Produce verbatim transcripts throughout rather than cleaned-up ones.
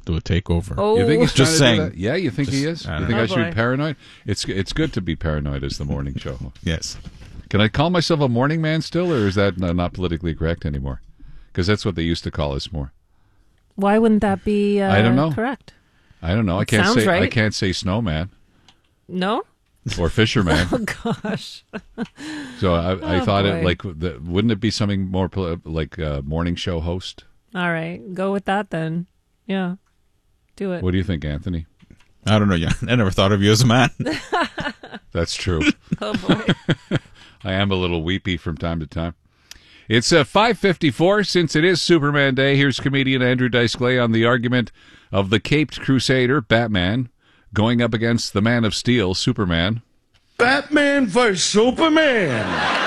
do a takeover. Oh. You think he's Just trying to do saying. that? Yeah, you think Just- he is? I You don't think know. I should Oh, be boy. paranoid? It's it's good to be paranoid as the morning show. Yes. Can I call myself a morning man still, or is that not not politically correct anymore? Because that's what they used to call us more. Why wouldn't that be uh, I don't know. correct? I don't know. I It can't sounds say I right. can't say snowman No? or fisherman. Oh, gosh. So I, I Oh, thought boy. it like the, wouldn't it be something more poli- like a morning show host? All right. Go with that then. Yeah. Do it. What do you think, Anthony? I don't know. Yeah, I never thought of you as a man. That's true. Oh, boy. I am a little weepy from time to time. It's uh, five fifty-four. Since it is Superman Day, here's comedian Andrew Dice Clay on the argument of the Caped Crusader, Batman, going up against the Man of Steel, Superman. Batman versus Superman.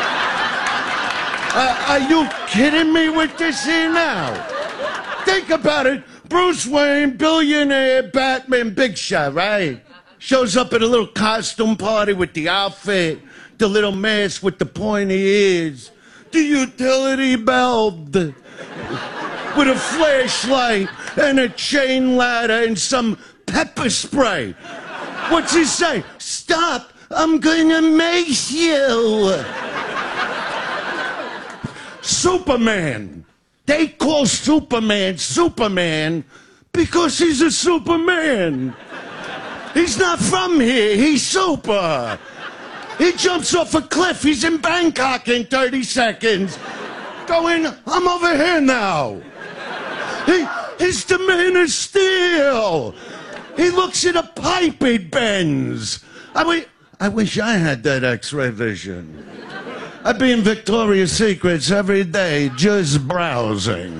Uh, are you kidding me with this here now? Think about it. Bruce Wayne, billionaire, Batman, big shot, right? Shows up at a little costume party with the outfit, the little mask with the pointy ears, the utility belt, with a flashlight and a chain ladder and some pepper spray. What's he say? Stop, I'm gonna make you. Superman. They call Superman Superman because he's a Superman. He's not from here. He's super. He jumps off a cliff. He's in Bangkok in thirty seconds. Going, I'm over here now. He, he's the Man of Steel. He looks at a pipe he bends. I, wi- I wish I had that X-ray vision. I'd be in Victoria's Secrets every day just browsing.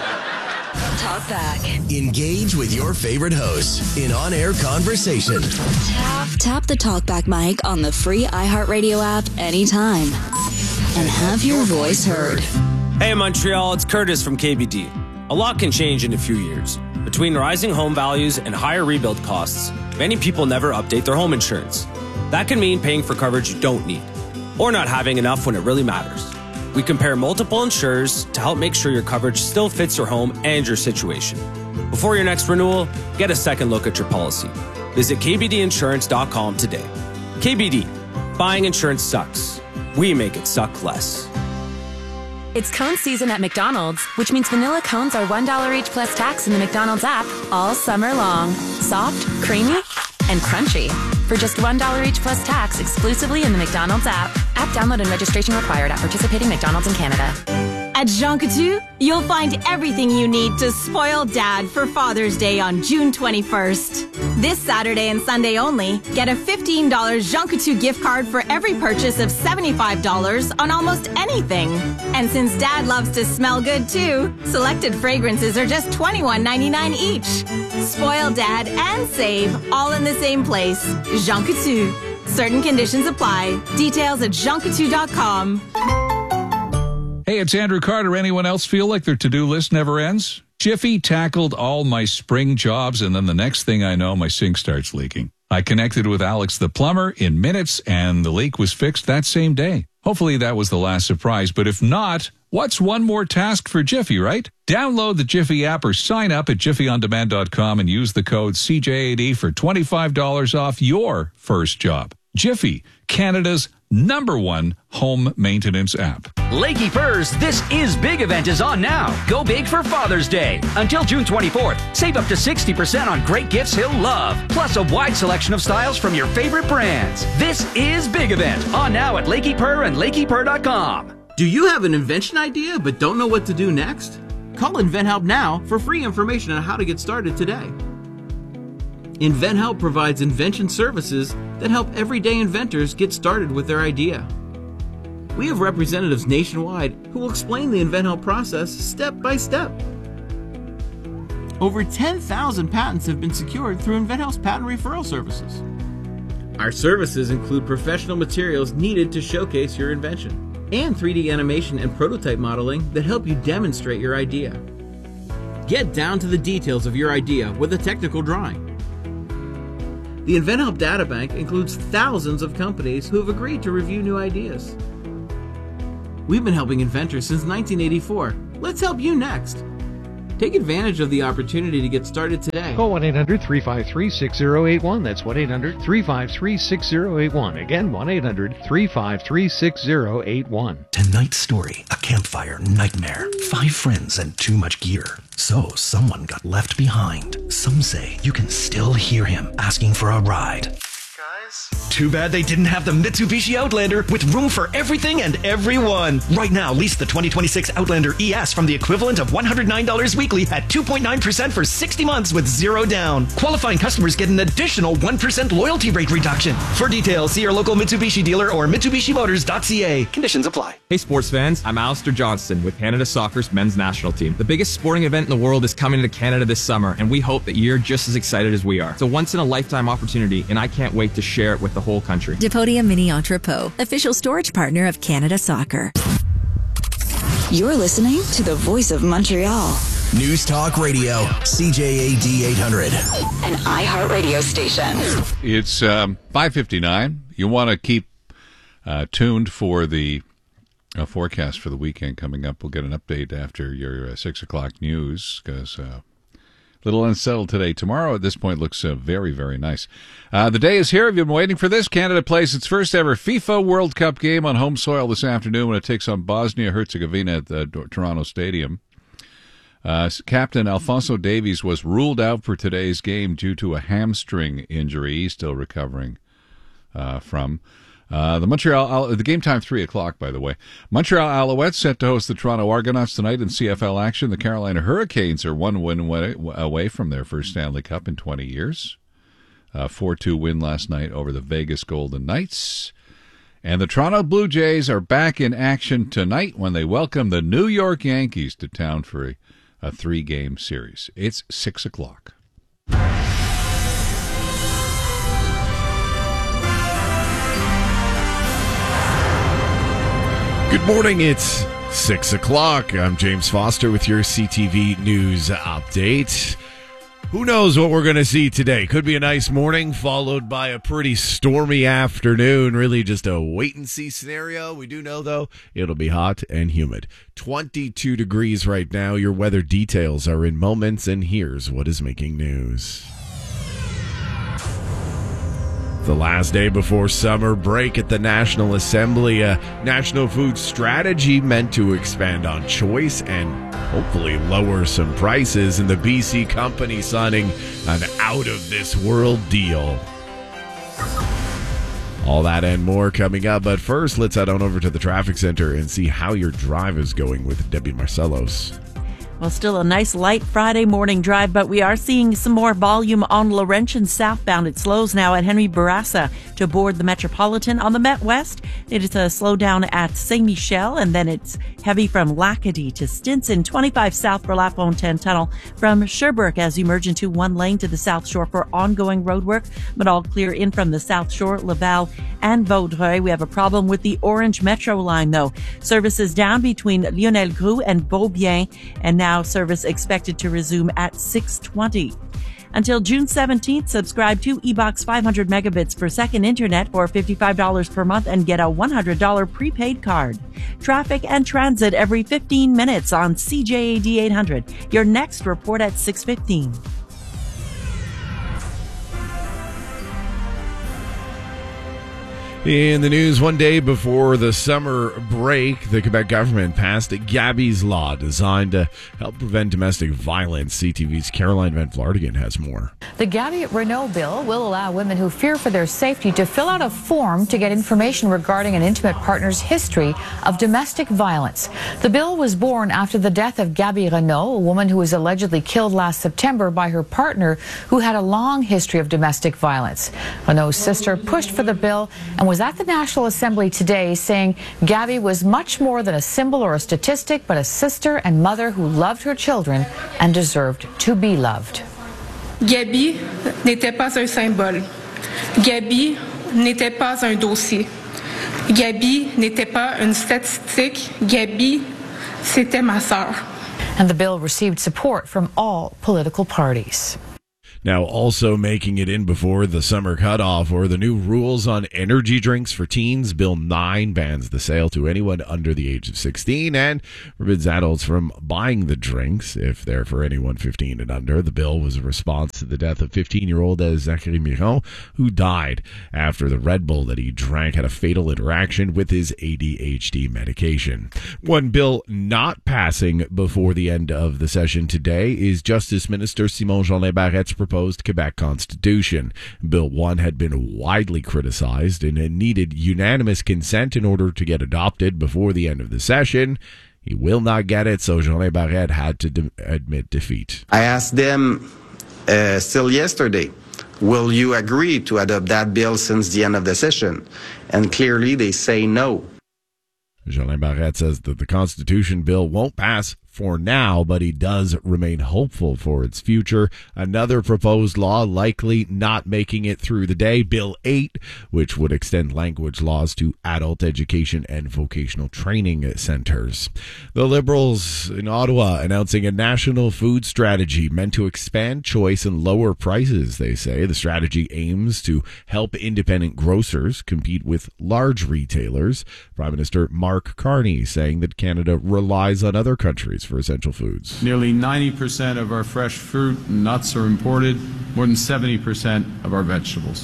Talk back. Engage with your favorite hosts in on-air conversation. Tap, tap the talkback mic on the free iHeartRadio app anytime. And have your voice heard. Hey, Montreal, it's Curtis from K B D. A lot can change in a few years. Between rising home values and higher rebuild costs, many people never update their home insurance. That can mean paying for coverage you don't need, or not having enough when it really matters. We compare multiple insurers to help make sure your coverage still fits your home and your situation. Before your next renewal, get a second look at your policy. Visit k b d insurance dot com today. K B D, buying insurance sucks. We make it suck less. It's cone season at McDonald's, which means vanilla cones are one dollar each plus tax in the McDonald's app all summer long. Soft, creamy, and crunchy. For just one dollar each plus tax exclusively in the McDonald's app. App download and registration required at participating McDonald's in Canada. At Jean Coutu, you'll find everything you need to spoil Dad for Father's Day on June twenty-first. This Saturday and Sunday only, get a fifteen dollars Jean Coutu gift card for every purchase of seventy-five dollars on almost anything. And since Dad loves to smell good too, selected fragrances are just twenty-one ninety-nine each. Spoil Dad and save all in the same place. Jean Coutu. Certain conditions apply. Details at jean coutu dot com. Hey, it's Andrew Carter. Anyone else feel like their to-do list never ends? Jiffy tackled all my spring jobs, and then the next thing I know, my sink starts leaking. I connected with Alex the plumber in minutes, and the leak was fixed that same day. Hopefully that was the last surprise, but if not, what's one more task for Jiffy, right? Download the Jiffy app or sign up at jiffy on demand dot com and use the code C J A D for twenty-five dollars off your first job. Jiffy, Canada's number one home maintenance app. Lakey Furs, This Is Big event is on now. Go big for Father's Day. Until June twenty-fourth, save up to sixty percent on great gifts he'll love. Plus a wide selection of styles from your favorite brands. This Is Big event on now at Lakey Purr and lakey purr dot com. Do you have an invention idea but don't know what to do next? Call InventHelp now for free information on how to get started today. InventHelp provides invention services that help everyday inventors get started with their idea. We have representatives nationwide who will explain the InventHelp process step by step. Over ten thousand patents have been secured through InventHelp's patent referral services. Our services include professional materials needed to showcase your invention and three D animation and prototype modeling that help you demonstrate your idea. Get down to the details of your idea with a technical drawing. The InventHelp Databank includes thousands of companies who have agreed to review new ideas. We've been helping inventors since nineteen eighty-four. Let's help you next. Take advantage of the opportunity to get started today. Call one eight hundred three five three six zero eight one. That's one eight hundred three five three six zero eight one. Again, one eight hundred three five three six zero eight one. Tonight's story, a campfire nightmare. Five friends and too much gear. So someone got left behind. Some say you can still hear him asking for a ride. Too bad they didn't have the Mitsubishi Outlander with room for everything and everyone. Right now, lease the twenty twenty-six Outlander E S from the equivalent of one hundred nine dollars weekly at two point nine percent for sixty months with zero down. Qualifying customers get an additional one percent loyalty rate reduction. For details, see your local Mitsubishi dealer or Mitsubishi Motors dot c a. Conditions apply. Hey sports fans, I'm Alistair Johnston with Canada Soccer's men's national team. The biggest sporting event in the world is coming to Canada this summer, and we hope that you're just as excited as we are. It's a once-in-a-lifetime opportunity, and I can't wait to share it with the whole country. Depodia Mini Entrepot, official storage partner of Canada Soccer. You're listening to the voice of Montreal. News Talk Radio, C J A D eight hundred. An iHeartRadio station. It's um, five fifty-nine. You want to keep uh, tuned for the uh, forecast for the weekend coming up. We'll get an update after your uh, six o'clock news because uh, a little unsettled today. Tomorrow at this point looks uh, very, very nice. Uh, the day is here. Have you been waiting for this? Canada plays its first ever FIFA World Cup game on home soil this afternoon when it takes on Bosnia-Herzegovina at the Toronto Stadium. Uh, Captain Alphonso Davies was ruled out for today's game due to a hamstring injury he's still recovering uh, from. Uh, the Montreal, the game time three o'clock, by the way. Montreal Alouettes set to host the Toronto Argonauts tonight in C F L action. The Carolina Hurricanes are one win away from their first Stanley Cup in twenty years. A four two win last night over the Vegas Golden Knights. And the Toronto Blue Jays are back in action tonight when they welcome the New York Yankees to town for a, a three-game series. It's six o'clock. Good morning, it's six o'clock. I'm James Foster with your C T V News Update. Who knows what we're going to see today? Could be a nice morning followed by a pretty stormy afternoon. Really just a wait-and-see scenario. We do know, though, it'll be hot and humid. twenty-two degrees right now. Your weather details are in moments, and here's what is making news. The last day before summer break at the National Assembly, a national food strategy meant to expand on choice and hopefully lower some prices, and the B C company signing an out-of-this-world deal. All that and more coming up, but first, let's head on over to the traffic center and see how your drive is going with Debbie Marcellos. Well, still a nice light Friday morning drive, but we are seeing some more volume on Laurentian southbound. It slows now at Henry Bourassa to board the Metropolitan. On the Met West, it is a slowdown at Saint Michel, and then it's heavy from Lacadie to Stinson. twenty-five south for La Fontaine Tunnel from Sherbrooke as you merge into one lane to the South Shore for ongoing roadwork, but all clear in from the South Shore, Laval, and Vaudreuil. We have a problem with the Orange Metro line, though. Services down between Lionel Groux and Beaubien, and now service expected to resume at six twenty. Until June seventeenth, subscribe to eBox five hundred megabits per second internet for fifty-five dollars per month and get a one hundred dollars prepaid card. Traffic and transit every fifteen minutes on C J A D eight hundred. Your next report at six fifteen. In the news, one day before the summer break, the Quebec government passed Gabi's Law, designed to help prevent domestic violence. C T V's Caroline Van Vlartigan has more. The Gabi Renault bill will allow women who fear for their safety to fill out a form to get information regarding an intimate partner's history of domestic violence. The bill was born after the death of Gabi Renault, a woman who was allegedly killed last September by her partner who had a long history of domestic violence. Renault's sister pushed for the bill and was at the National Assembly today saying Gabi was much more than a symbol or a statistic, but a sister and mother who loved her children and deserved to be loved. Gabi n'était pas un symbole. Gabi n'était pas un dossier. Gabi n'était pas une statistique. Gabi, c'était ma sœur. And the bill received support from all political parties. Now, also making it in before the summer cutoff or the new rules on energy drinks for teens. Bill nine bans the sale to anyone under the age of sixteen and forbids adults from buying the drinks if they're for anyone fifteen and under. The bill was a response to the death of fifteen-year-old Zachary Miron, who died after the Red Bull that he drank had a fatal interaction with his A D H D medication. One bill not passing before the end of the session today is Justice Minister Simon-Jolin Barrette's proposed Quebec Constitution. Bill one had been widely criticized and it needed unanimous consent in order to get adopted before the end of the session. He will not get it, so Jolin Barrette had to de- admit defeat. I asked them uh, still yesterday, will you agree to adopt that bill since the end of the session? And clearly they say no. Jolin Barrette says that the Constitution bill won't pass for now, but he does remain hopeful for its future. Another proposed law likely not making it through the day, Bill eight, which would extend language laws to adult education and vocational training centers. The Liberals in Ottawa announcing a national food strategy meant to expand choice and lower prices, they say. The strategy aims to help independent grocers compete with large retailers. Prime Minister Mark Carney saying that Canada relies on other countries for essential foods. Nearly ninety percent of our fresh fruit and nuts are imported, more than seventy percent of our vegetables.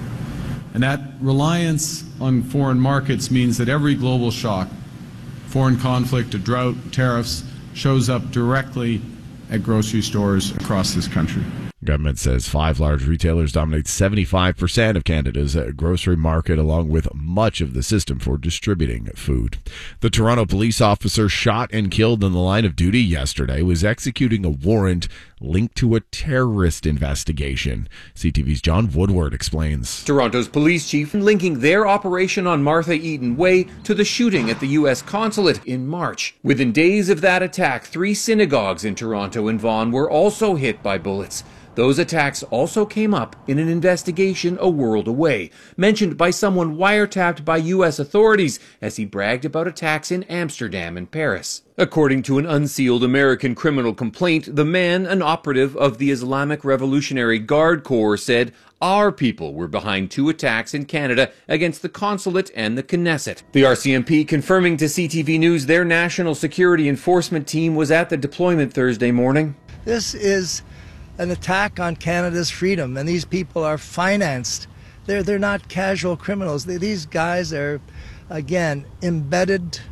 And that reliance on foreign markets means that every global shock, foreign conflict, a drought, tariffs, shows up directly at grocery stores across this country. Government says five large retailers dominate seventy-five percent of Canada's grocery market, along with much of the system for distributing food. The Toronto police officer shot and killed in the line of duty yesterday was executing a warrant linked to a terrorist investigation. C T V's John Woodward explains. Toronto's police chief linking their operation on Martha Eden Way to the shooting at the U S consulate in March. Within days of that attack, three synagogues in Toronto and Vaughan were also hit by bullets. Those attacks also came up in an investigation a world away, mentioned by someone wiretapped by U S authorities as he bragged about attacks in Amsterdam and Paris. According to an unsealed American criminal complaint, the man, an operative of the Islamic Revolutionary Guard Corps, said, "Our people were behind two attacks in Canada against the consulate and the Knesset." The R C M P confirming to C T V News their national security enforcement team was at the deployment Thursday morning. This is an attack on Canada's freedom, and these people are financed. They're, they're not casual criminals. They, these guys are, again, embedded,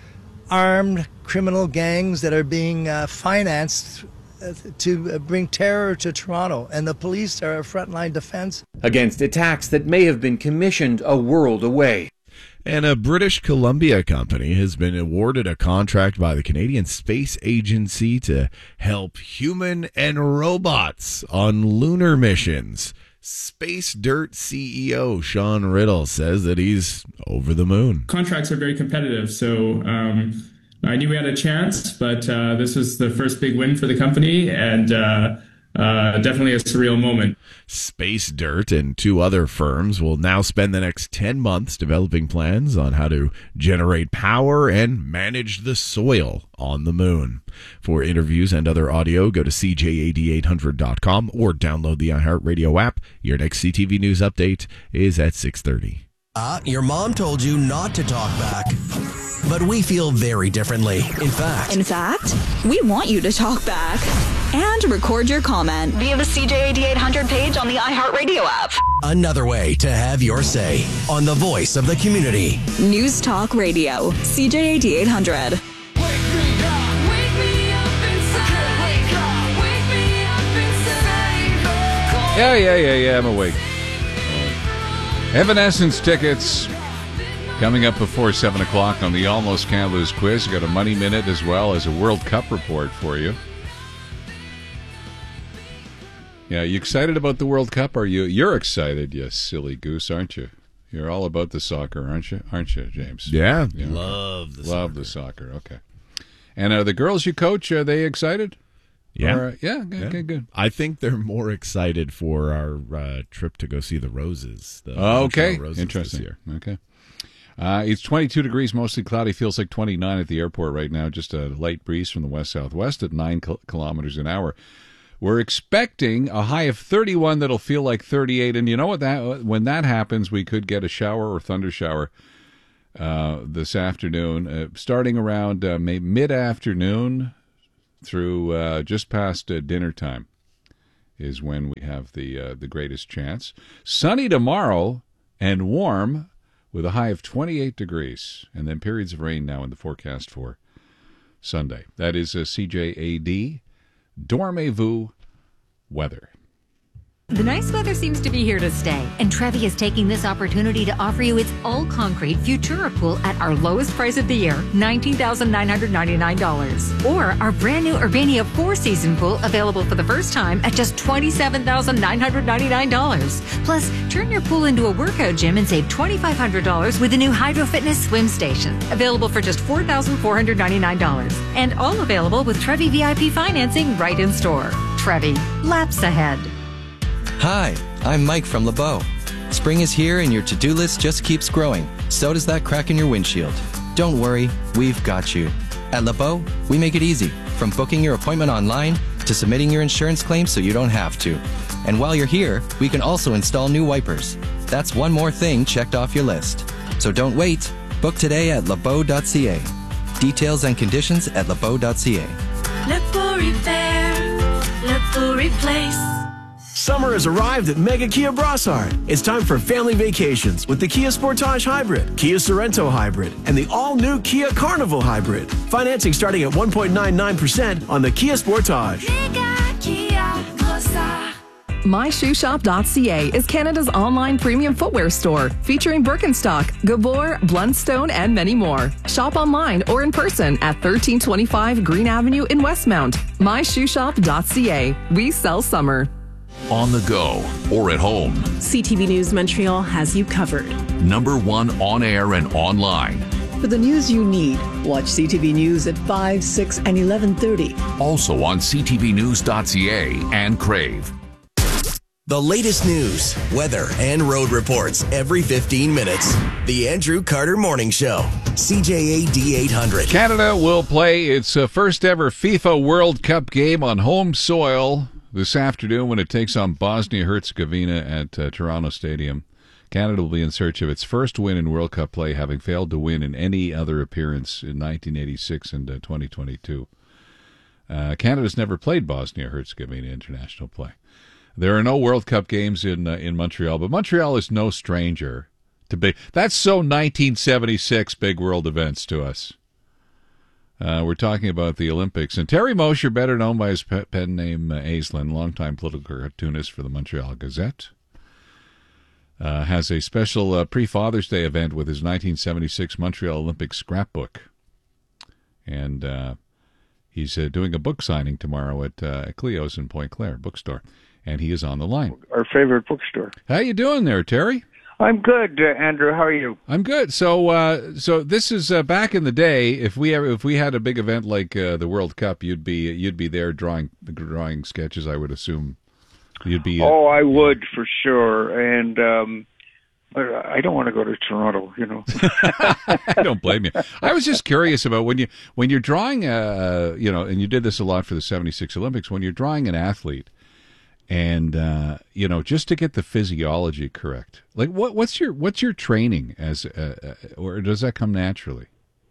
armed criminal gangs that are being uh, financed to bring terror to Toronto, and the police are a frontline defense. Against attacks that may have been commissioned a world away. And a British Columbia company has been awarded a contract by the Canadian Space Agency to help human and robots on lunar missions. Space Dirt C E O Sean Riddle says that he's over the moon. Contracts are very competitive, so um, I knew we had a chance, but uh, this was the first big win for the company, and uh, uh, definitely a surreal moment. Space Dirt and two other firms will now spend the next ten months developing plans on how to generate power and manage the soil on the moon. For interviews and other audio, go to c j a d eight hundred dot com or download the iHeartRadio app. Your next C T V News update is at six thirty. Uh, your mom told you not to talk back, but we feel very differently. In fact, In fact, we want you to talk back and record your comment via the C J A D eight hundred page on the iHeartRadio app. another way to have your say on the voice of the community. News Talk Radio, C J A D eight hundred. Yeah, yeah, yeah, yeah, I'm awake. Evanescence tickets coming up before seven o'clock on the Almost Can't Lose quiz. Got a Money Minute as well as a World Cup report for you. Yeah, you excited about the World Cup? Are you? You're excited, you silly goose, aren't you? You're all about the soccer, aren't you? Aren't you, James? Yeah, yeah. love the love soccer. the soccer. Okay. And uh, the girls you coach, are they excited? Yeah. Or, uh, yeah. Okay, yeah. okay, good. I think they're more excited for our uh, trip to go see the Roses. The Okay, Montreal Roses interesting. This year. Okay. Uh, it's twenty-two degrees, mostly cloudy. Feels like twenty-nine at the airport right now. Just a light breeze from the west-southwest at nine kil- kilometers an hour. We're expecting a high of thirty-one that'll feel like thirty-eight. And you know what? That when that happens, we could get a shower or thunder shower uh, this afternoon, uh, starting around uh, mid-afternoon through uh, just past uh, dinner time is when we have the uh, the greatest chance. Sunny tomorrow and warm with a high of twenty-eight degrees, and then periods of rain now in the forecast for Sunday. That is a C J A D Dormez-vous weather. The nice weather seems to be here to stay, and Trevi is taking this opportunity to offer you its all-concrete Futura pool at our lowest price of the year, nineteen thousand nine hundred ninety-nine dollars. Or our brand-new Urbania four-season pool available for the first time at just twenty-seven thousand nine hundred ninety-nine dollars. Plus, turn your pool into a workout gym and save twenty-five hundred dollars with the new Hydro Fitness swim station, available for just four thousand four hundred ninety-nine dollars. And all available with Trevi V I P financing right in store. Trevi, laps ahead. Hi, I'm Mike from LeBeau. Spring is here and your to-do list just keeps growing. So does that crack in your windshield. Don't worry, we've got you. At LeBeau, we make it easy, from booking your appointment online to submitting your insurance claim so you don't have to. And while you're here, we can also install new wipers. That's one more thing checked off your list. So don't wait. Book today at lebeau dot c a. Details and conditions at lebeau dot c a. LeBeau Repair, LeBeau Replace. Summer has arrived at Mega Kia Brossard. It's time for family vacations with the Kia Sportage Hybrid, Kia Sorento Hybrid, and the all-new Kia Carnival Hybrid. Financing starting at one point nine nine percent on the Kia Sportage. Mega Kia Brossard. my shoe shop dot c a is Canada's online premium footwear store, featuring Birkenstock, Gabor, Blundstone, and many more. Shop online or in person at thirteen twenty-five Green Avenue in Westmount. my shoe shop dot c a. We sell summer. On the go or at home, C T V News Montreal has you covered. Number one on air and online. For the news you need, watch C T V News at five, six, and eleven thirty. Also on c t v news dot c a and Crave. The latest news, weather, and road reports every fifteen minutes. The Andrew Carter Morning Show. C J A D eight hundred. Canada will play its uh, first ever FIFA World Cup game on home soil this afternoon when it takes on Bosnia-Herzegovina at uh, Toronto Stadium. Canada will be in search of its first win in World Cup play, having failed to win in any other appearance in nineteen eighty-six and uh, twenty twenty-two. Uh, Canada's never played Bosnia-Herzegovina international play. There are no World Cup games in uh, in Montreal, but Montreal is no stranger to big. That's so nineteen seventy-six big world events to us. Uh, we're talking about the Olympics. And Terry Mosher, better known by his pe- pen name uh, Aislinn, longtime political cartoonist for the Montreal Gazette, uh, has a special uh, pre-Father's Day event with his nineteen seventy-six Montreal Olympic scrapbook. And uh, he's uh, doing a book signing tomorrow at uh, Cleo's in Point Claire bookstore. And he is on the line. Our favorite bookstore. How you doing there, Terry? I'm good, uh, Andrew. How are you? I'm good. So, uh, so this is uh, back in the day. If we ever, if we had a big event like uh, the World Cup, you'd be you'd be there drawing drawing sketches. I would assume you'd be. Uh, oh, I would for sure. And um, I don't want to go to Toronto. You know. I don't blame you. I was just curious about when you when you're drawing, uh, you know, and you did this a lot for the seventy-six Olympics. When you're drawing an athlete. And uh, you know, just to get the physiology correct, like what, what's your what's your training as, uh, or does that come naturally?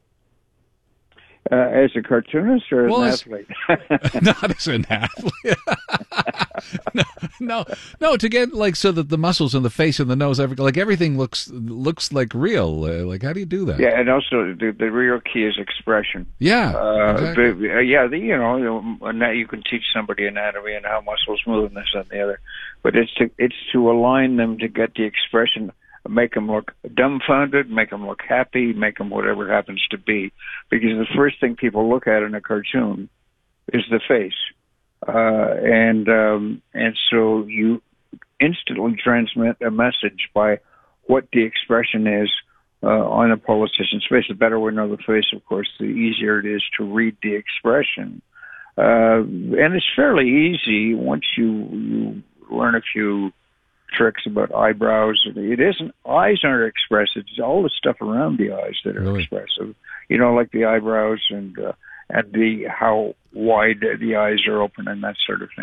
Uh, as a cartoonist or well, as as, an athlete? Not as an athlete. no, no, no. To get like so that the muscles in the face and the nose, every, like everything looks looks like real. Uh, like how do you do that? Yeah, and also the the real key is expression. Yeah, uh, exactly. the, uh, yeah. The, you know, you know, you can teach somebody anatomy and how muscles move and this and the other, but it's to it's to align them to get the expression. Make them look dumbfounded, make them look happy, make them whatever happens to be. Because the first thing people look at in a cartoon is the face. Uh, and um, and so you instantly transmit a message by what the expression is uh, on a politician's face. The better we know the face, of course, the easier it is to read the expression. Uh, and it's fairly easy once you, you learn a few tricks about eyebrows. It isn't, eyes aren't expressive. It's all the stuff around the eyes that are really? expressive. You know, like the eyebrows and uh, and the how wide the eyes are open and that sort of thing.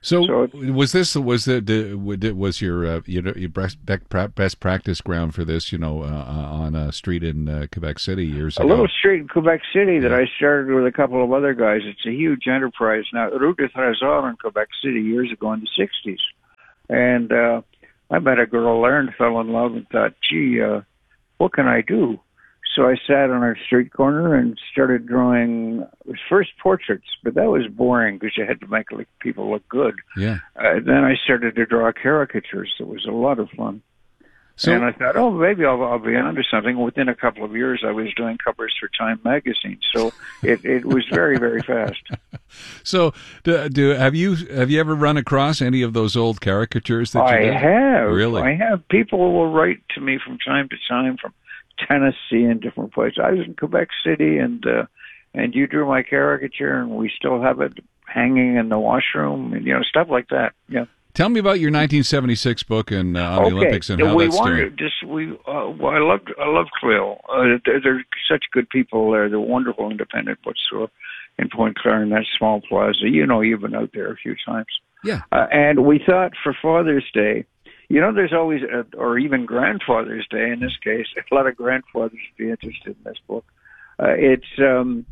So, So was this was the, the was your uh, you know your best best practice ground for this? You know, uh, on a street in uh, Quebec City years a ago. little street in Quebec City that I started with a couple of other guys. It's a huge enterprise now. Rue de Trésor in Quebec City years ago in the sixties, and uh, I met a girl there and fell in love and thought, gee, uh, what can I do? So I sat on a street corner and started drawing, it was first portraits, but that was boring because you had to make like, people look good. Yeah. Uh, then I started to draw caricatures. It was a lot of fun. So, and I thought, oh, maybe I'll, I'll be onto something. Within a couple of years, I was doing covers for Time magazine. So it, it was very, very fast. So, do, do have you have you ever run across any of those old caricatures that you I did? have. Really? I have. People will write to me from time to time from Tennessee and different places. I was in Quebec City, and uh, and you drew my caricature, and we still have it hanging in the washroom, and you know stuff like that. Yeah. Tell me about your nineteen seventy-six book and uh, on okay. the Olympics and how we that's wanted doing. Just we. Uh, well, I loved. I love Cleo. Uh, they're, they're such good people there. They're wonderful independent bookstore in Point Claire in that small plaza. You know, you've been out there a few times. Yeah. Uh, and we thought for Father's Day. You know, there's always, a, or even Grandfather's Day in this case, a lot of grandfathers would be interested in this book. Uh, it's, um,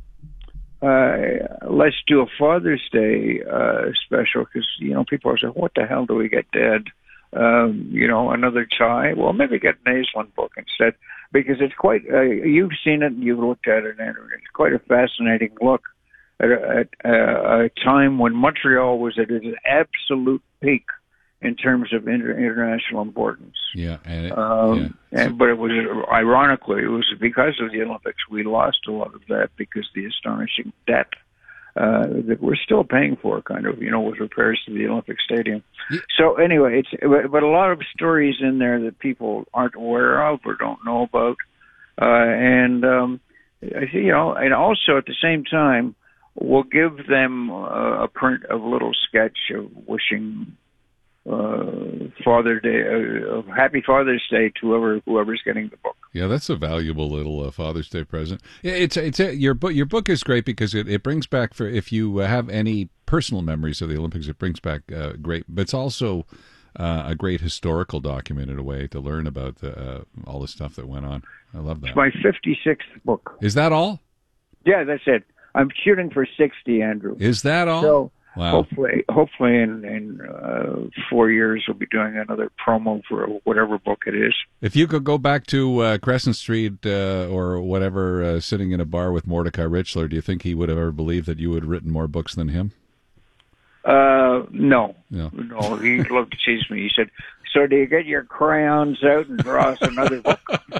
uh, let's do a Father's Day uh, special because, you know, people are saying, what the hell do we get dead? Um, you know, another tie? Well, maybe get an Aislinn book instead because it's quite, uh, you've seen it and you've looked at it, and it's quite a fascinating look at a, at a, a time when Montreal was at its absolute peak in terms of inter- international importance. Yeah, and, it, um, yeah. and but it was ironically it was because of the Olympics we lost a lot of that because the astonishing debt uh, that we're still paying for, kind of, you know, with repairs to the Olympic Stadium. Yeah. So anyway, it's but, but a lot of stories in there that people aren't aware of or don't know about, uh, and um, you know, and also at the same time, we'll give them uh, a print of a little sketch of wishing. Uh, Father Day, uh, Happy Father's Day to whoever whoever's getting the book. Yeah, that's a valuable little uh, Father's Day present. Yeah, it's it's a, your book. Your book is great because it, it brings back for if you have any personal memories of the Olympics, it brings back uh, great. But it's also uh, a great historical document in a way to learn about the, uh, all the stuff that went on. I love that. It's my fifty-sixth book. Is that all? Yeah, that's it. I'm shooting for sixty, Andrew. Is that all? So, wow. Hopefully, hopefully in, in uh, four years we'll be doing another promo for whatever book it is. If you could go back to uh, Crescent Street uh, or whatever, uh, sitting in a bar with Mordecai Richler, do you think he would have ever believed that you would have written more books than him? Uh, no. No. No, he loved to tease me. He said, so do you get your crayons out and draw us another book?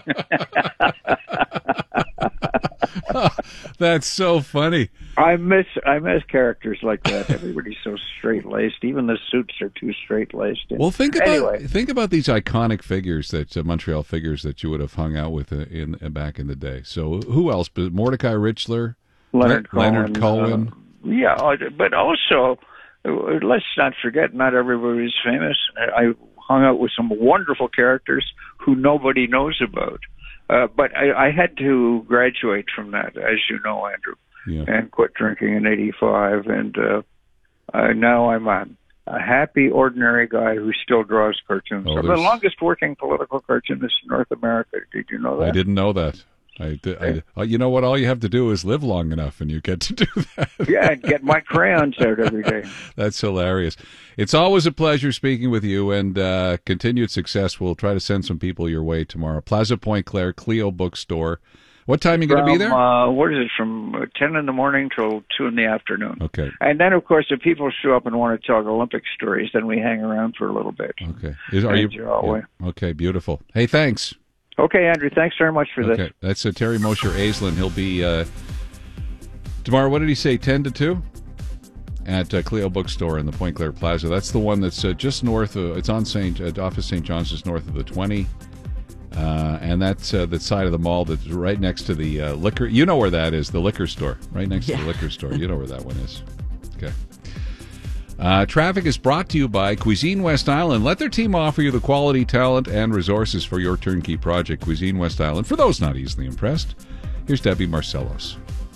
That's so funny. I miss I miss characters like that. Everybody's so straight laced. Even the suits are too straight laced. Well, think about anyway. think about these iconic figures that uh, Montreal figures that you would have hung out with uh, in uh, back in the day. So who else? But Mordecai Richler, Leonard Le- Leonard Cohen. Cohen. Uh, yeah, but also let's not forget, not everybody is famous. I hung out with some wonderful characters who nobody knows about. Uh, but I, I had to graduate from that, as you know, Andrew, yeah. and quit drinking in eighty-five. And uh, uh, now I'm a, a happy, ordinary guy who still draws cartoons. Oh, I'm the longest working political cartoonist in North America. Did you know that? I didn't know that. I, I, I, you know what? All you have to do is live long enough, and you get to do that. Yeah, and get my crayons out every day. That's hilarious. It's always a pleasure speaking with you, and uh, continued success. We'll try to send some people your way tomorrow. Plaza Point Claire, Cleo Bookstore. What time are you going to be there? Uh, what is it, from ten in the morning till two in the afternoon. Okay. And then, of course, if people show up and want to talk Olympic stories, then we hang around for a little bit. Okay. Is, are you? Yeah. Okay, beautiful. Hey, thanks. Okay, Andrew, thanks very much for okay. this. That's uh, Terry Mosher Aislinn. He'll be uh, tomorrow, what did he say, ten to two? At uh, Cleo Bookstore in the Point Claire Plaza. That's the one that's uh, just north of, it's on Saint uh, off of Saint John's, just north of the twenty. Uh, and that's uh, the side of the mall that's right next to the uh, liquor. You know where that is, the liquor store. Right next yeah. to the liquor store. You know where that one is. Okay. Uh, traffic is brought to you by Cuisine West Island. Let their team offer you the quality, talent, and resources for your turnkey project. Cuisine West Island. For those not easily impressed, here's Debbie Marcellos.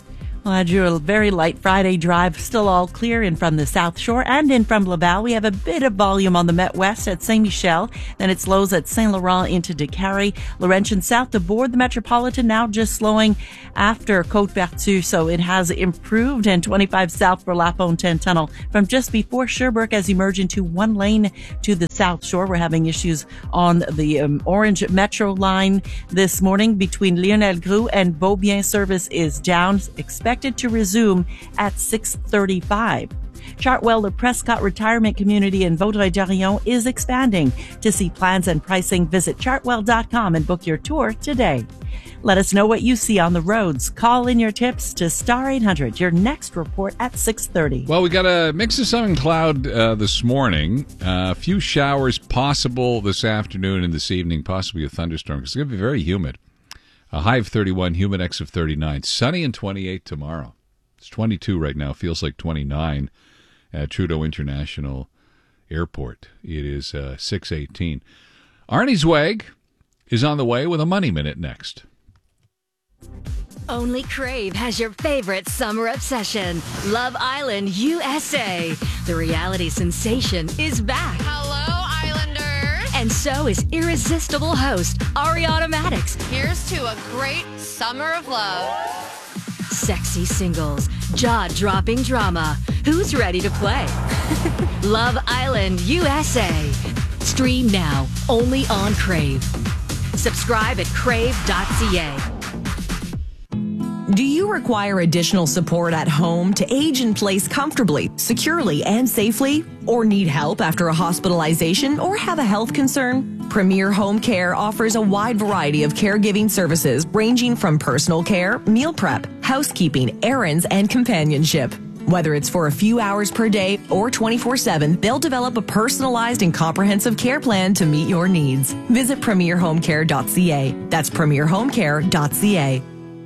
Well, Andrew, a very light Friday drive, still all clear in from the South Shore and in from Laval. We have a bit of volume on the Met West at Saint Michel, then it slows at Saint Laurent into Décarie. Laurentian South to board the Metropolitan, now just slowing after Côte-Vertu, so it has improved. And twenty-five south for La Fontaine Tunnel from just before Sherbrooke as you merge into one lane to the South Shore. We're having issues on the um, Orange Metro line this morning between Lionel Groux and Beaubien. Service is down. Expect to resume at six thirty-five. Chartwell, the Prescott Retirement Community in Vaudreuil-Dorion, is expanding. To see plans and pricing, visit chartwell dot com and book your tour today. Let us know what you see on the roads. Call in your tips to Star eight hundred. Your next report at six thirty. Well, we got a mix of sun and cloud uh, this morning. A uh, few showers possible this afternoon and this evening, possibly a thunderstorm. It's going to be very humid. A high of thirty-one, humidex of thirty-nine. Sunny and twenty-eight tomorrow. It's twenty-two right now. Feels like twenty-nine at Trudeau International Airport. It is uh, six eighteen. Arnie Zweig is on the way with a Money Minute next. Only Crave has your favorite summer obsession. Love Island U S A. The reality sensation is back. Hello, Islanders. And so is irresistible host Ariana Maddox. Here's to a great summer of love. Sexy singles, jaw-dropping drama. Who's ready to play? Love Island U S A. Stream now, only on Crave. Subscribe at crave dot c a. Do you require additional support at home to age in place comfortably, securely, and safely? Or need help after a hospitalization or have a health concern? Premier Home Care offers a wide variety of caregiving services ranging from personal care, meal prep, housekeeping, errands, and companionship. Whether it's for a few hours per day or twenty-four seven, they'll develop a personalized and comprehensive care plan to meet your needs. Visit premier home care dot c a. That's premier home care dot c a.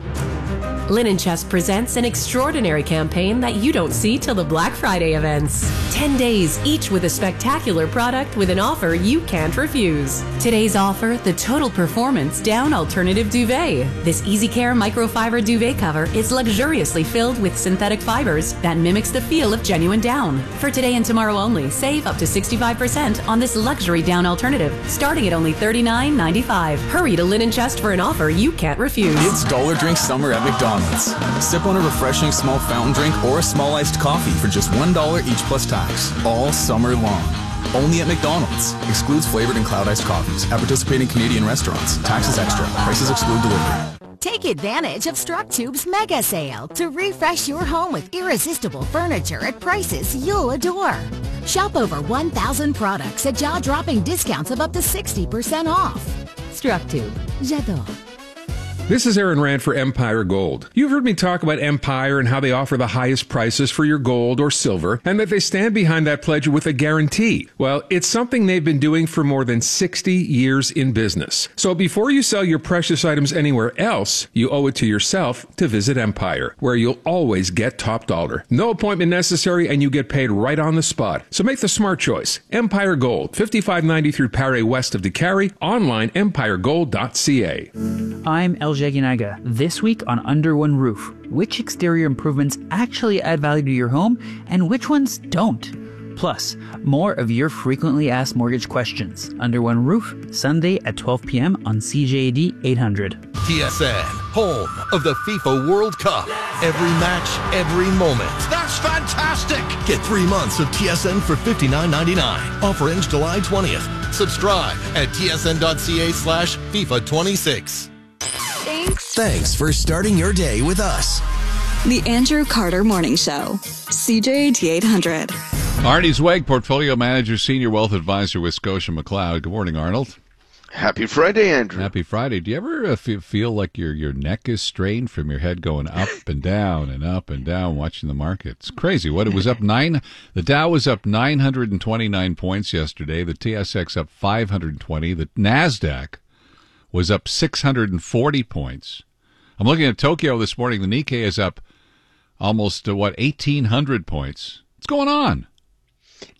Linen Chest presents an extraordinary campaign that you don't see till the Black Friday events. ten days, each with a spectacular product with an offer you can't refuse. Today's offer, the Total Performance Down Alternative Duvet. This Easy Care microfiber duvet cover is luxuriously filled with synthetic fibers that mimics the feel of genuine down. For today and tomorrow only, save up to sixty-five percent on this luxury down alternative, starting at only thirty-nine ninety-five. Hurry to Linen Chest for an offer you can't refuse. It's Dollar Drink Summer at McDonald's. Sip on a refreshing small fountain drink or a small iced coffee for just one dollar each plus tax, all summer long. Only at McDonald's. Excludes flavored and cloud iced coffees at participating Canadian restaurants. Taxes extra. Prices exclude delivery. Take advantage of StruckTube's mega sale to refresh your home with irresistible furniture at prices you'll adore. Shop over one thousand products at jaw-dropping discounts of up to sixty percent off. StruckTube. J'adore. This is Aaron Rand for Empire Gold. You've heard me talk about Empire and how they offer the highest prices for your gold or silver, and that they stand behind that pledge with a guarantee. Well, it's something they've been doing for more than sixty years in business. So before you sell your precious items anywhere else, you owe it to yourself to visit Empire, where you'll always get top dollar. No appointment necessary, and you get paid right on the spot. So make the smart choice. Empire Gold, fifty-five ninety through Paré west of Décarie, online empire gold dot c a. I'm El Jaginaga. This week on Under One Roof, which exterior improvements actually add value to your home and which ones don't? Plus, more of your frequently asked mortgage questions. Under One Roof, Sunday at twelve p.m. on C J A D eight hundred. T S N, home of the FIFA World Cup. Every match, every moment. That's fantastic! Get three months of T S N for fifty-nine ninety-nine. Offer ends July twentieth. Subscribe at T S N dot C A slash FIFA twenty-six. Thanks. Thanks for starting your day with us. The Andrew Carter Morning Show. C J A D eight hundred. Arnie Zweig, Portfolio Manager, Senior Wealth Advisor with Scotia McLeod. Good morning, Arnold. Happy Friday, Andrew. Happy Friday. Do you ever uh, feel, feel like your your neck is strained from your head going up and down and up and down watching the market? It's crazy. What, it was up nine. The Dow was up nine hundred twenty-nine points yesterday. The T S X up five hundred twenty. The NASDAQ was up six hundred forty points. I'm looking at Tokyo this morning. The Nikkei is up almost, uh, what, eighteen hundred points. What's going on?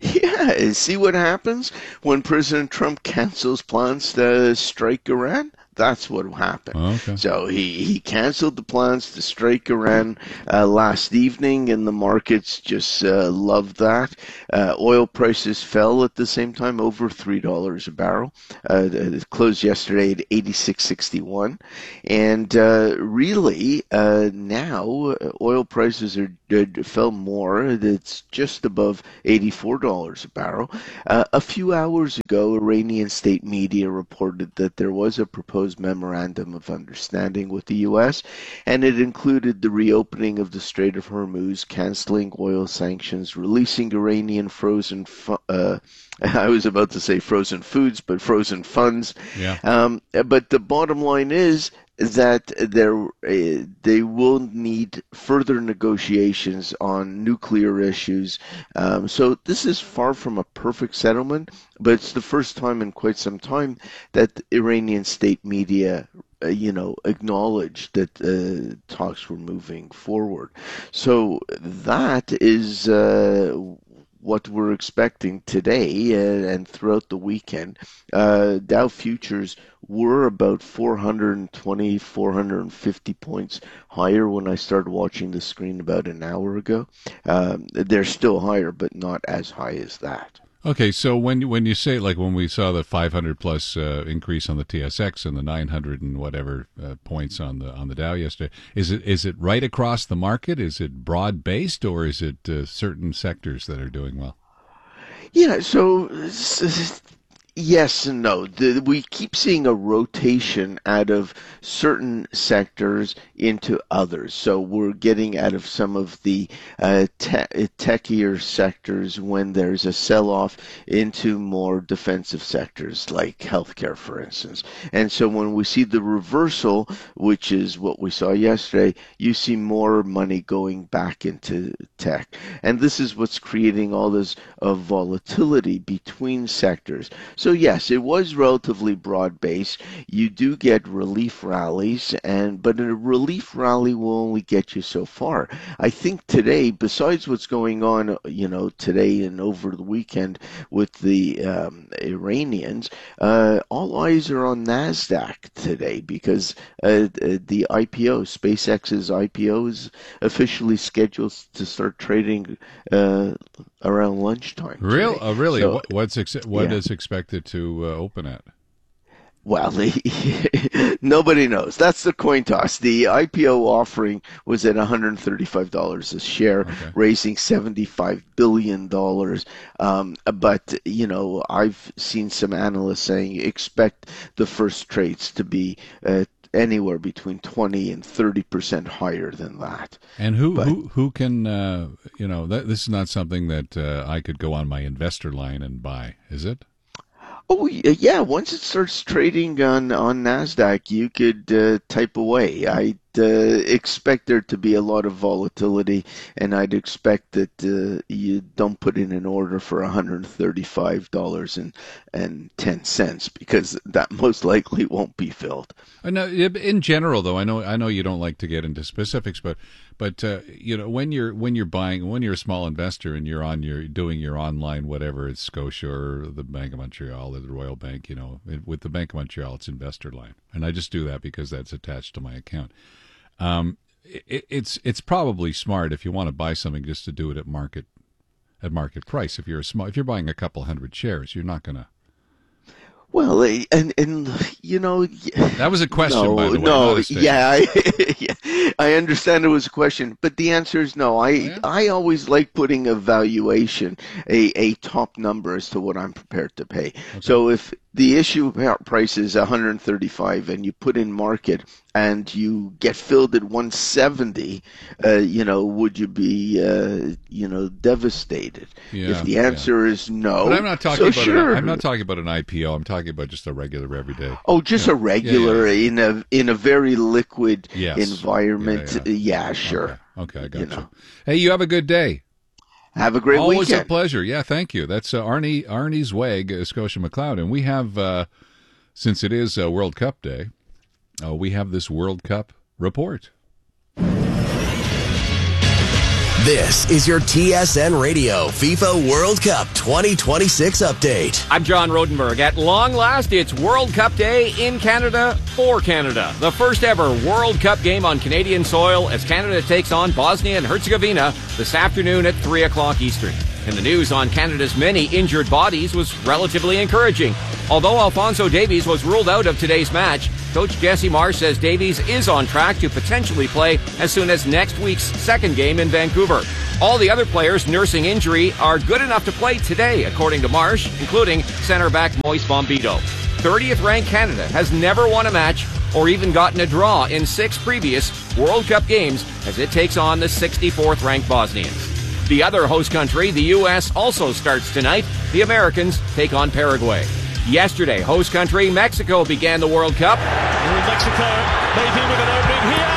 Yeah, see what happens when President Trump cancels plans to strike Iran? That's what happened. Okay. So he, he canceled the plans to strike Iran uh, last evening, and the markets just uh, loved that. Uh, oil prices fell at the same time, over three dollars a barrel. Uh, it closed yesterday at eighty-six sixty-one. And uh, really, uh, now oil prices are uh, fell more. It's just above eighty-four dollars a barrel. Uh, a few hours ago, Iranian state media reported that there was a proposed memorandum of understanding with the U S, and it included the reopening of the Strait of Hormuz, canceling oil sanctions, releasing Iranian frozen fu- uh, I was about to say frozen foods, but frozen funds. Yeah. Um, but the bottom line is that there uh, they will need further negotiations on nuclear issues. Um, so this is far from a perfect settlement, but it's the first time in quite some time that the Iranian state media uh, you know, acknowledged that uh, talks were moving forward. So that is uh, what we're expecting today uh, and throughout the weekend. Uh, Dow futures were about four hundred twenty, four hundred fifty points higher when I started watching the screen about an hour ago. Um, they're still higher, but not as high as that. Okay, so when when you say, like when we saw the five hundred plus uh, increase on the T S X and the nine hundred and whatever uh, points on the on the Dow yesterday, is it is it right across the market? Is it broad based, or is it uh, certain sectors that are doing well? Yeah, so yes and no. The, we keep seeing a rotation out of certain sectors into others. So we're getting out of some of the uh, te- techier sectors when there's a sell-off into more defensive sectors like healthcare, for instance. And so when we see the reversal, which is what we saw yesterday, you see more money going back into tech. And this is what's creating all this uh, volatility between sectors. So yes, it was relatively broad-based. You do get relief rallies, and but a relief rally will only get you so far. I think today, besides what's going on, you know, today and over the weekend with the um, Iranians, uh, all eyes are on NASDAQ today because uh, the I P O, SpaceX's I P O, is officially scheduled to start trading uh, around lunchtime. Real, uh, really? So, What's ex- what yeah. is expected to uh, open at? Well, nobody knows. That's the coin toss. The I P O offering was at one hundred thirty-five dollars a share, okay, raising seventy-five billion dollars. Um, but, you know, I've seen some analysts saying expect the first trades to be uh, anywhere between twenty and thirty percent higher than that. And who but, who who can, uh, you know, that, this is not something that uh, I could go on my investor line and buy, is it? Oh, yeah. Once it starts trading on, on NASDAQ, you could uh, type away. I uh, expect there to be a lot of volatility, and I'd expect that uh, you don't put in an order for one hundred thirty-five dollars and ten cents because that most likely won't be filled. No, in general, though, I know I know you don't like to get into specifics, but but uh, you know, when you're when you're buying, when you're a small investor and you're on your doing your online whatever, it's Scotia or the Bank of Montreal or the Royal Bank, you know, with the Bank of Montreal, it's Investor Line, and I just do that because that's attached to my account. Um, it, it's it's probably smart if you want to buy something just to do it at market at market price. If you're a small, if you're buying a couple hundred shares, you're not gonna. Well, and and you know, that was a question, no, by the way. No, yeah, I, yeah, I understand it was a question, but the answer is no. I yeah. I always like putting a valuation, a a top number as to what I'm prepared to pay. Okay. So if the issue price is one hundred thirty-five and you put in market and you get filled at one seventy, uh, you know, would you be, uh, you know, devastated? Yeah, if the answer yeah. is no, but I'm not talking so about sure. an, I'm not talking about an I P O. I'm talking about just a regular everyday. Oh, just yeah. a regular yeah, yeah. in a in a very liquid yes. environment. Yeah, yeah. yeah sure. Okay, okay I got you. you know. Hey, you have a good day. Have a great Always weekend. Always a pleasure. Yeah, thank you. That's uh, Arnie Arnie Zweig, uh, Scotia McLeod. And we have, uh, since it is uh, World Cup Day, uh, we have this World Cup report. This is your T S N Radio FIFA World Cup twenty twenty-six update. I'm John Rodenberg. At long last, it's World Cup Day in Canada for Canada. The first ever World Cup game on Canadian soil as Canada takes on Bosnia and Herzegovina this afternoon at three o'clock Eastern. And the news on Canada's many injured bodies was relatively encouraging. Although Alphonso Davies was ruled out of today's match, Coach Jesse Marsh says Davies is on track to potentially play as soon as next week's second game in Vancouver. All the other players nursing injury are good enough to play today, according to Marsh, including center back Moise Bombito. thirtieth ranked Canada has never won a match or even gotten a draw in six previous World Cup games as it takes on the sixty-fourth ranked Bosnians. The other host country, the U S, also starts tonight. The Americans take on Paraguay. Yesterday, host country Mexico began the World Cup. Here in Mexico, maybe with an opening here.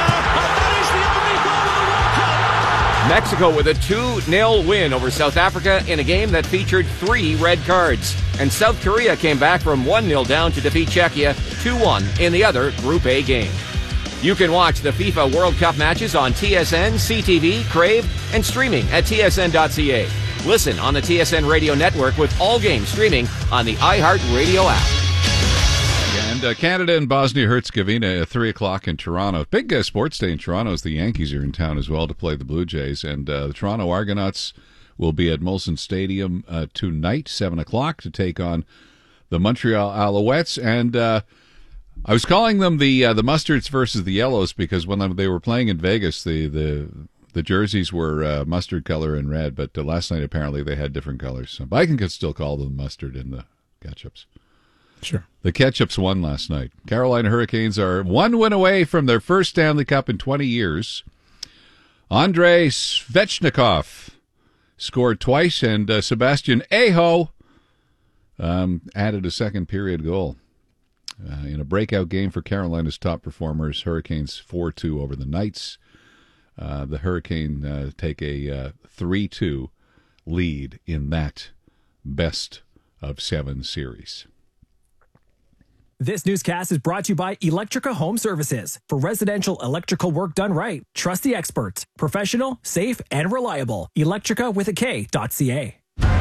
And that is the opening goal of the World Cup. Mexico with a two nil win over South Africa in a game that featured three red cards. And South Korea came back from one nil down to defeat Czechia two one in the other Group A game. You can watch the FIFA World Cup matches on T S N, C T V, Crave, and streaming at T S N dot C A. Listen on the T S N Radio Network with all games streaming on the iHeartRadio app. And uh, Canada and Bosnia-Herzegovina at three o'clock in Toronto. Big uh, sports day in Toronto as the Yankees are in town as well to play the Blue Jays. And uh, the Toronto Argonauts will be at Molson Stadium uh, tonight, seven o'clock, to take on the Montreal Alouettes. And uh, I was calling them the uh, the Mustards versus the Yellows because when they were playing in Vegas, the the, the jerseys were uh, mustard color and red, but uh, last night apparently they had different colors. So, but I can still call them mustard and the ketchups. Sure. The ketchups won last night. Carolina Hurricanes are one win away from their first Stanley Cup in twenty years. Andrei Svechnikov scored twice, and uh, Sebastian Aho um, added a second period goal. Uh, in a breakout game for Carolina's top performers, Hurricanes four two over the Knights. Uh, the Hurricane uh, take a uh, three two lead in that best of seven series. This newscast is brought to you by Electrica Home Services. For residential electrical work done right, trust the experts. Professional, safe, and reliable. Electrica with a K dot C A.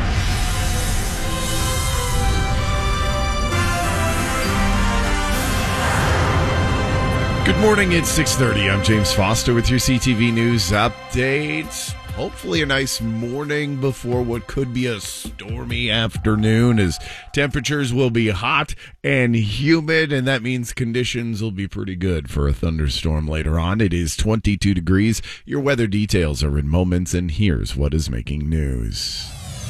Good morning, it's six thirty. I'm James Foster with your C T V News update. Hopefully a nice morning before what could be a stormy afternoon, as temperatures will be hot and humid, and that means conditions will be pretty good for a thunderstorm later on. It is twenty-two degrees. Your weather details are in moments, and here's what is making news.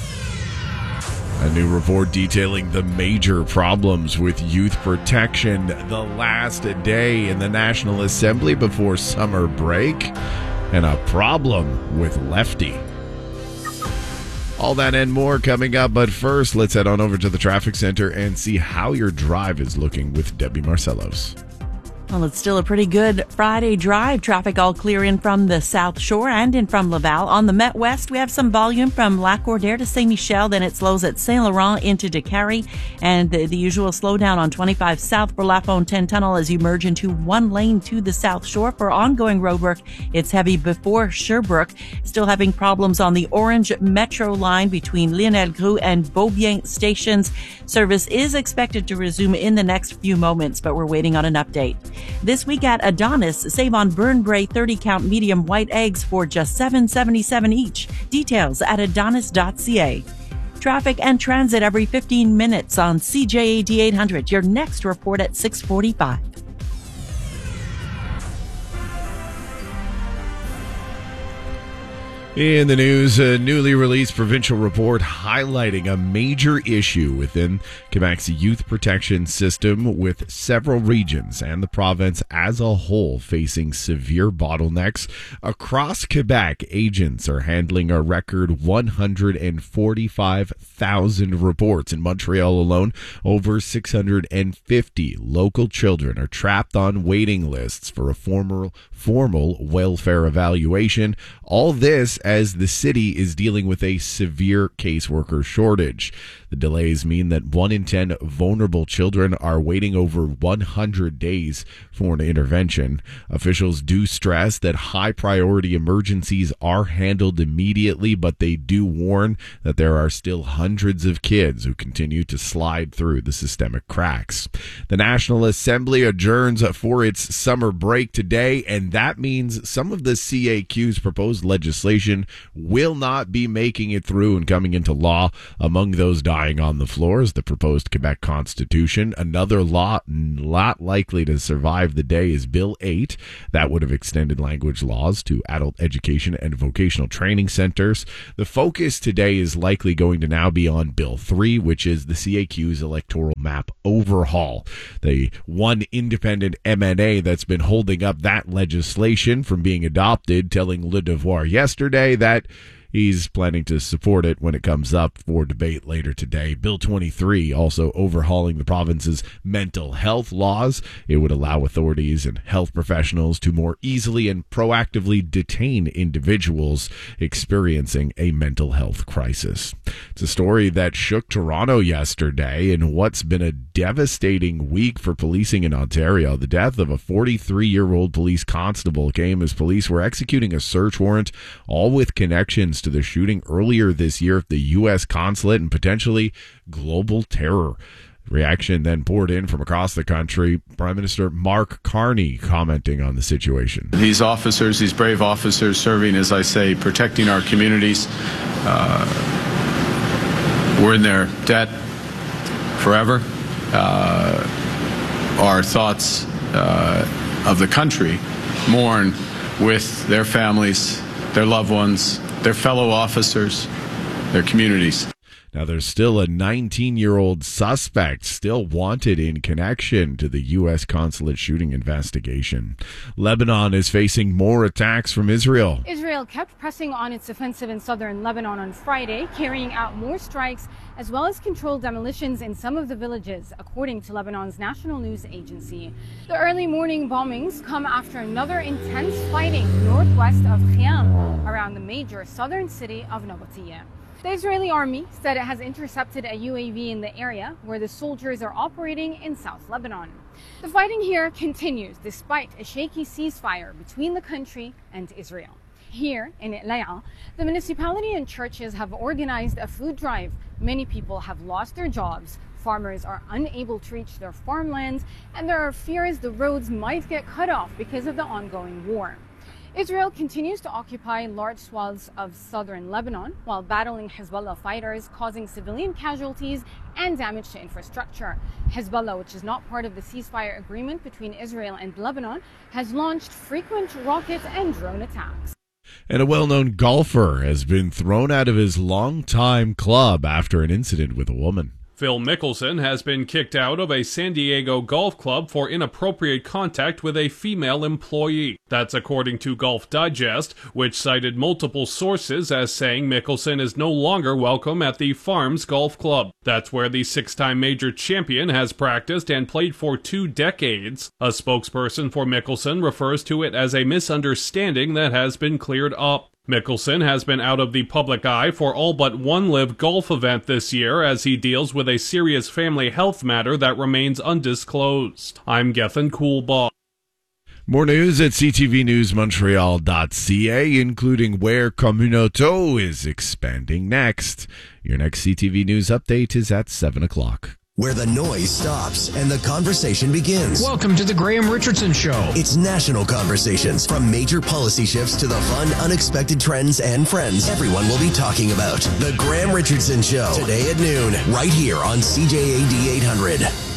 A new report detailing the major problems with youth protection the last day in the National Assembly before summer break, and a problem with Lefty. All that and more coming up, but first, let's head on over to the traffic center and see how your drive is looking with Debbie Marcellos. Well, it's still a pretty good Friday drive. Traffic all clear in from the South Shore and in from Laval. On the Met West, we have some volume from Lac-Cordaire to Saint-Michel. Then it slows at Saint-Laurent into Décarie. And the, the usual slowdown on twenty-five South for La Fontaine Tunnel as you merge into one lane to the South Shore. For ongoing roadwork, it's heavy before Sherbrooke. Still having problems on the Orange Metro line between Lionel Groux and Beaubien stations. Service is expected to resume in the next few moments, but we're waiting on an update. This week at Adonis, save on Burn Bray thirty count medium white eggs for just seven dollars and seventy-seven cents each. Details at adonis dot c a. Traffic and transit every fifteen minutes on C J A D eight hundred. Your next report at six forty-five. In the news, a newly released provincial report highlighting a major issue within Quebec's youth protection system, with several regions and the province as a whole facing severe bottlenecks. Across Quebec, agents are handling a record one hundred forty-five thousand reports. In Montreal alone, over six hundred fifty local children are trapped on waiting lists for a formal, formal welfare evaluation. All this as the city is dealing with a severe caseworker shortage. The delays mean that one in ten vulnerable children are waiting over one hundred days for an intervention. Officials do stress that high-priority emergencies are handled immediately, but they do warn that there are still hundreds of kids who continue to slide through the systemic cracks. The National Assembly adjourns for its summer break today, and that means some of the C A Q's proposed legislation will not be making it through and coming into law. Among those dying on the floor is the proposed Quebec Constitution. Another law not likely to survive the day is Bill eight. That would have extended language laws to adult education and vocational training centers. The focus today is likely going to now be on Bill three, which is the C A Q's electoral map overhaul. The one independent M N A that's been holding up that legislation from being adopted, telling Le Devoir yesterday that he's planning to support it when it comes up for debate later today. Bill twenty-three also overhauling the province's mental health laws. It would allow authorities and health professionals to more easily and proactively detain individuals experiencing a mental health crisis. It's a story that shook Toronto yesterday in what's been a devastating week for policing in Ontario. The death of a forty-three-year-old police constable came as police were executing a search warrant, all with connections to the shooting earlier this year at the U S consulate and potentially global terror. Reaction then poured in from across the country. Prime Minister Mark Carney commenting on the situation. These officers, these brave officers serving, as I say, protecting our communities, uh, we're in their debt forever. Uh, our thoughts uh, of the country mourn with their families, their loved ones, their fellow officers, their communities. Now, there's still a nineteen-year-old suspect still wanted in connection to the U S consulate shooting investigation. Lebanon is facing more attacks from Israel. Israel kept pressing on its offensive in southern Lebanon on Friday, carrying out more strikes as well as controlled demolitions in some of the villages, according to Lebanon's national news agency. The early morning bombings come after another intense fighting northwest of Khiam, around the major southern city of Nabateeh. The Israeli army said it has intercepted a U A V in the area where the soldiers are operating in South Lebanon. The fighting here continues despite a shaky ceasefire between the country and Israel. Here in Itlaya, the municipality and churches have organized a food drive. Many people have lost their jobs. Farmers are unable to reach their farmlands, and there are fears the roads might get cut off because of the ongoing war. Israel continues to occupy large swaths of southern Lebanon while battling Hezbollah fighters, causing civilian casualties and damage to infrastructure. Hezbollah, which is not part of the ceasefire agreement between Israel and Lebanon, has launched frequent rocket and drone attacks. And a well-known golfer has been thrown out of his longtime club after an incident with a woman. Phil Mickelson has been kicked out of a San Diego golf club for inappropriate contact with a female employee. That's according to Golf Digest, which cited multiple sources as saying Mickelson is no longer welcome at the Farms Golf Club. That's where the six-time major champion has practiced and played for two decades. A spokesperson for Mickelson refers to it as a misunderstanding that has been cleared up. Mickelson has been out of the public eye for all but one live golf event this year as he deals with a serious family health matter that remains undisclosed. I'm Gethin Coolbaugh. More news at c t v news montreal dot c a, including where Communauto is expanding next. Your next C T V News update is at seven o'clock. Where the noise stops and the conversation begins. Welcome to the Graham Richardson Show. It's national conversations, from major policy shifts to the fun, unexpected trends and friends everyone will be talking about. The Graham Richardson Show, today at noon, right here on C J A D eight hundred.